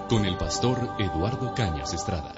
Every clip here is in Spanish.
con el pastor Eduardo Cañas Estrada.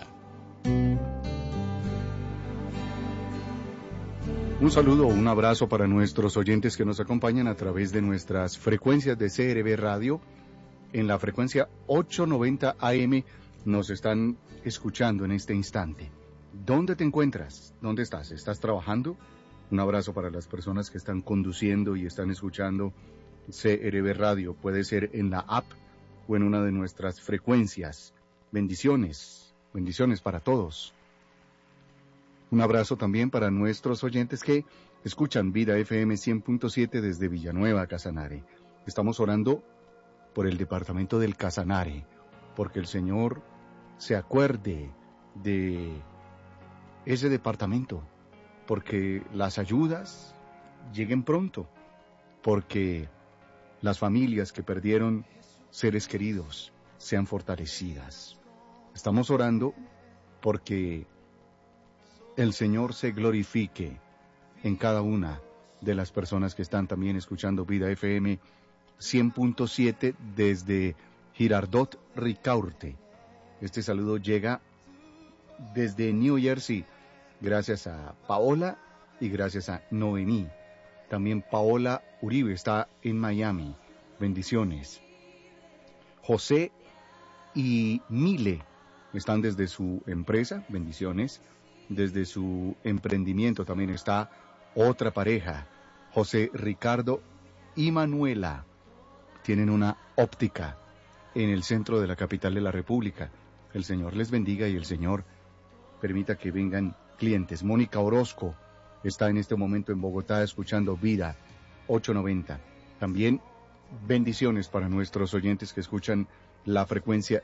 Un saludo, un abrazo para nuestros oyentes que nos acompañan a través de nuestras frecuencias de CRB Radio. En la frecuencia 890 AM nos están escuchando en este instante. ¿Dónde te encuentras? ¿Dónde estás? ¿Estás trabajando? Un abrazo para las personas que están conduciendo y están escuchando CRB Radio. Puede ser en la app o en una de nuestras frecuencias. Bendiciones, bendiciones para todos. Un abrazo también para nuestros oyentes que escuchan Vida FM 100.7 desde Villanueva, Casanare. Estamos orando por el departamento del Casanare, porque el Señor se acuerde de ese departamento, porque las ayudas lleguen pronto, porque las familias que perdieron seres queridos sean fortalecidas. Estamos orando porque el Señor se glorifique en cada una de las personas que están también escuchando Vida FM 100.7 desde Girardot, Ricaurte. Este saludo llega desde New Jersey, gracias a Paola y gracias a Noemí. También Paola Uribe está en Miami. Bendiciones. José y Mile están desde su empresa. Bendiciones. Desde su emprendimiento también está otra pareja, José Ricardo y Manuela. Tienen una óptica en el centro de la capital de la República. El Señor les bendiga y el Señor permita que vengan clientes. Mónica Orozco está en este momento en Bogotá escuchando Vida 890. También bendiciones para nuestros oyentes que escuchan la frecuencia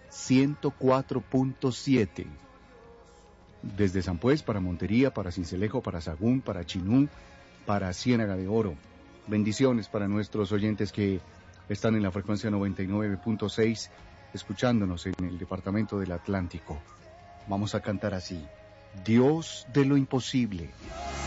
104.7. Desde San Pues para Montería, para Sincelejo, para Sagún, para Chinú, para Ciénaga de Oro. Bendiciones para nuestros oyentes que están en la frecuencia 99.6, escuchándonos en el departamento del Atlántico. Vamos a cantar así: Dios de lo imposible.